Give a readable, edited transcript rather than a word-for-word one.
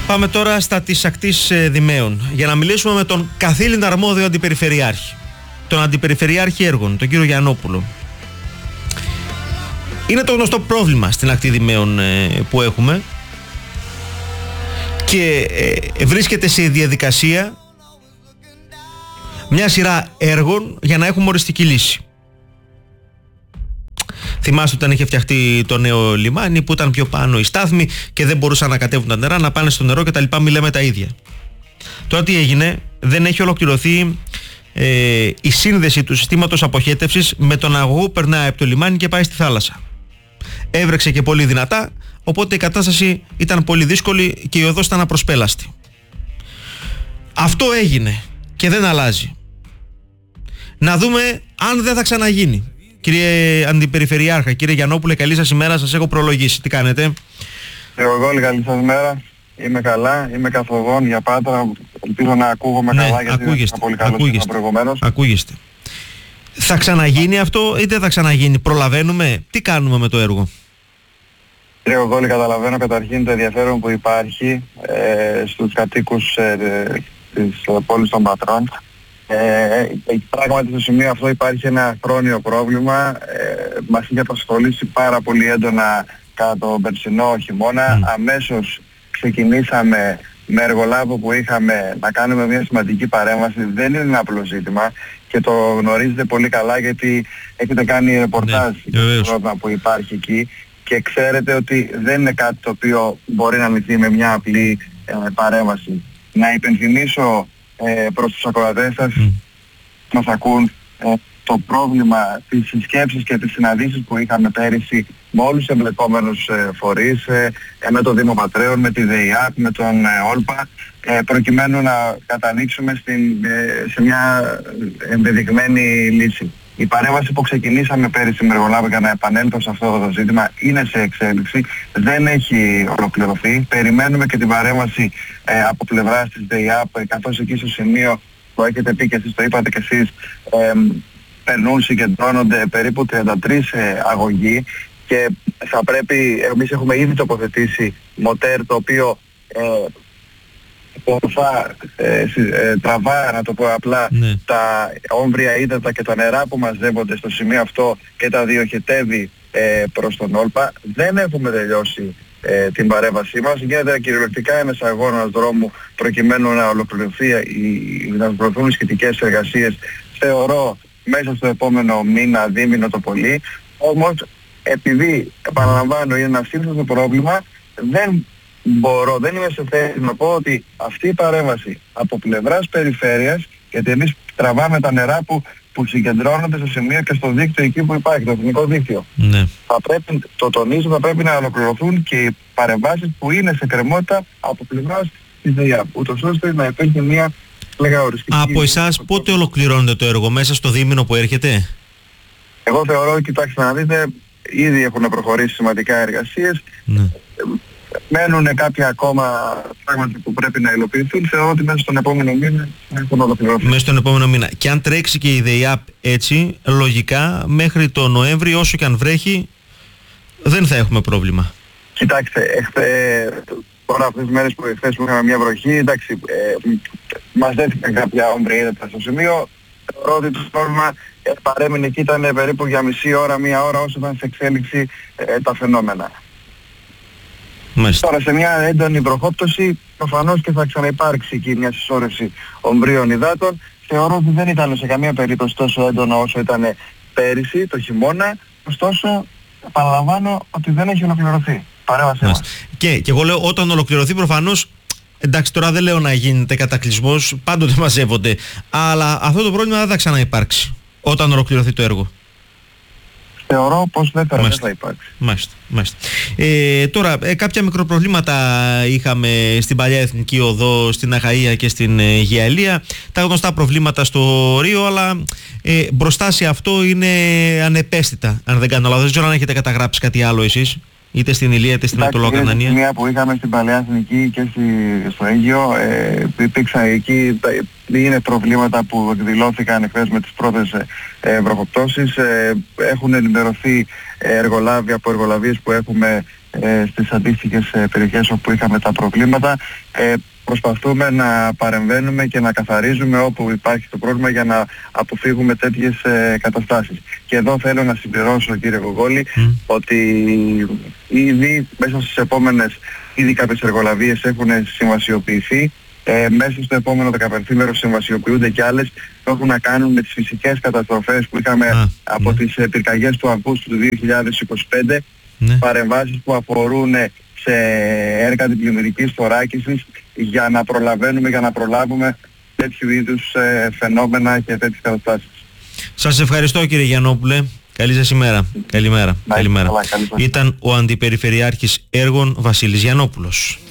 Πάμε τώρα στα της ακτής Δημαίων για να μιλήσουμε με τον καθήλυν αρμόδιο αντιπεριφερειάρχη, τον αντιπεριφερειάρχη έργων, τον κύριο Γιαννόπουλο. Είναι το γνωστό πρόβλημα στην ακτή Δημαίων που έχουμε και βρίσκεται σε διαδικασία μια σειρά έργων για να έχουμε οριστική λύση. Θυμάστε όταν είχε φτιαχτεί το νέο λιμάνι που ήταν πιο πάνω οι στάθμοι και δεν μπορούσαν να κατέβουν τα νερά, να πάνε στο νερό κτλ. Μιλάμε τα ίδια. Τώρα τι έγινε, δεν έχει ολοκληρωθεί η σύνδεση του συστήματος αποχέτευσης με τον αγωγό που περνάει από το λιμάνι και πάει στη θάλασσα. Έβρεξε και πολύ δυνατά, οπότε η κατάσταση ήταν πολύ δύσκολη και η οδός ήταν απροσπέλαστη. Αυτό έγινε και δεν αλλάζει. Να δούμε αν δεν θα ξαναγίνει. Κύριε Αντιπεριφερειάρχα, κύριε Γιαννόπουλε, καλή σας ημέρα, σας έχω προλογίσει. Τι κάνετε? Εγώ καλή σας ημέρα. Είμαι καλά, είμαι καθοδόν για Πάτρα. Ελπίζω να ακούγομαι καλά γιατί είναι πολύ καλό προηγουμένως. Ακούγεστε. Θα ξαναγίνει αυτό ή δεν θα ξαναγίνει? Προλαβαίνουμε? Τι κάνουμε με το έργο? Κύριε Γόγολη, καταλαβαίνω καταρχήν το ενδιαφέρον που υπάρχει στους κατοίκους της πόλης των Πατρών. Πράγματι στο σημείο αυτό υπάρχει ένα χρόνιο πρόβλημα. Μας είχε απασχολήσει πάρα πολύ έντονα κατά το περσινό χειμώνα. Αμέσως ξεκινήσαμε με εργολάβο που είχαμε να κάνουμε μια σημαντική παρέμβαση. Δεν είναι ένα απλό ζήτημα και το γνωρίζετε πολύ καλά γιατί έχετε κάνει ρεπορτάζ για το πρόβλημα που υπάρχει εκεί και ξέρετε ότι δεν είναι κάτι το οποίο μπορεί να λυθεί με μια απλή παρέμβαση. Να υπενθυμίσω προς τους ακροατές σας μας ακούν το πρόβλημα, τις συσκέψεις και τις συναντήσεις που είχαμε πέρυσι με όλους τους εμπλεκόμενους φορείς, με το Δήμο Πατρέων, με τη ΔΕΙΑΠ, με τον ΟΛΠΑ, προκειμένου να καταλήξουμε σε μια ενδεδειγμένη λύση. Η παρέμβαση που ξεκινήσαμε πέρυσι με εργολάβο, για να επανέλθω σε αυτό το ζήτημα, είναι σε εξέλιξη, δεν έχει ολοκληρωθεί. Περιμένουμε και την παρέμβαση από πλευράς της ΔΕΙΑΠ, καθώς εκεί στο σημείο που έχετε πει και εσείς το είπατε και εσείς, περνούν, συγκεντρώνονται περίπου 33 αγωγοί και θα πρέπει, εμείς έχουμε ήδη τοποθετήσει μοτέρ το οποίο τραβά, να το πω απλά, τα όμβρια ύδατα και τα νερά που μαζεύονται στο σημείο αυτό και τα διοχετεύει προς τον Όλπα. Δεν έχουμε τελειώσει την παρέμβασή μας. Γίνεται κυριολεκτικά ένας αγώνας δρόμου προκειμένου να ολοκληρωθούν οι σχετικές εργασίες, θεωρώ, μέσα στο επόμενο μήνα, δίμηνο το πολύ. Όμως, επειδή, επαναλαμβάνω, είναι ένα σύγχρονο πρόβλημα, δεν είμαι σε θέση να πω ότι αυτή η παρέμβαση από πλευράς περιφέρειας, γιατί εμείς τραβάμε τα νερά που συγκεντρώνονται στο σημείο και στο δίκτυο εκεί που υπάρχει, το εθνικό δίκτυο. Ναι. Θα πρέπει, το τονίζω, θα πρέπει να ολοκληρωθούν και οι παρεμβάσεις που είναι σε κρεμότητα από πλευράς της ΔΕΙΑΠ, ούτως ώστε να υπάρχει μια οριστική... Από εσάς πότε ολοκληρώνεται το έργο, μέσα στο δίμηνο που έρχεται? Εγώ θεωρώ, κοιτάξτε να δείτε, ήδη έχουν προχωρήσει σημαντικά εργασίες. Ναι. Μένουν κάποια ακόμα πράγματα που πρέπει να υλοποιηθούν. Θεωρώ ότι μέσα στον επόμενο μήνα έχουν ολοκληρωθεί. Μέσα στον επόμενο μήνα. Και αν τρέξει και η ΔΕΙΑΠ έτσι, λογικά μέχρι το Νοέμβρη, όσο και αν βρέχει, δεν θα έχουμε πρόβλημα. Κοιτάξτε, τώρα αυτές τις μέρες που είχαμε μια βροχή, εντάξει, μας δέθηκαν κάποια όμβρια ύδατα στο σημείο. Θεωρώ ότι το πρόβλημα παρέμεινε εκεί, ήταν περίπου για μισή ώρα, μία ώρα όσο ήταν σε εξέλιξη τα φαινόμενα. Μάλιστα. Τώρα σε μια έντονη βροχόπτωση προφανώς και θα ξαναυπάρξει εκεί μια συσσόρευση ομβρίων υδάτων. Θεωρώ ότι δεν ήταν σε καμία περίπτωση τόσο έντονο όσο ήταν πέρυσι το χειμώνα. Ωστόσο, επαναλαμβάνω ότι δεν έχει ολοκληρωθεί. Παρέμβασή μας. Και εγώ λέω όταν ολοκληρωθεί προφανώς, εντάξει, τώρα δεν λέω να γίνεται κατακλυσμός, πάντοτε μαζεύονται. Αλλά αυτό το πρόβλημα δεν θα ξαναυπάρξει όταν ολοκληρωθεί το έργο. Θεωρώ πως δεν θα υπάρξει. Μάλιστα. Τώρα, κάποια μικροπροβλήματα είχαμε στην παλιά Εθνική Οδό, στην Αχαΐα και στην Γεαλία. Τα γνωστά προβλήματα στο Ρίο, αλλά μπροστά σε αυτό είναι ανεπαίσθητα, αν δεν κάνω λάθος. Δεν ξέρω αν έχετε καταγράψει κάτι άλλο εσείς, είτε στην Ηλία είτε στην Ανατολόκανανία. Στην σημεία που είχαμε στην παλιά Εθνική και στο Αίγυο, υπήρξαν εκεί, είναι προβλήματα που εκδηλώθηκαν εχθές με τις πρώτες βροχοπτώσεις. Έχουν ενημερωθεί εργολάβοι από εργολαβίες που έχουμε στις αντίστοιχες περιοχές όπου είχαμε τα προβλήματα. Προσπαθούμε να παρεμβαίνουμε και να καθαρίζουμε όπου υπάρχει το πρόβλημα για να αποφύγουμε τέτοιες καταστάσεις. Και εδώ θέλω να συμπληρώσω, κύριε Γογόλη, ότι ήδη μέσα στις επόμενες κάποιες εργολαβίες έχουν συμβασιοποιηθεί. Μέσα στο επόμενο 15μέρο συμβασιοποιούνται και άλλες που έχουν να κάνουν με τις φυσικές καταστροφές που είχαμε από τις πυρκαγιές του Αυγούστου του 2025, παρεμβάσεις που αφορούν σε έργα αντιπλημμυρικής θωράκισης για να προλαβαίνουμε, για να προλάβουμε τέτοιου είδους φαινόμενα και τέτοιες καταστάσεις. Σας ευχαριστώ, κύριε Γιαννόπουλε. Καλή σας ημέρα. Καλημέρα. Ήταν ο Αντιπεριφερειάρχης Έργων Βασίλης Γιαννόπουλος.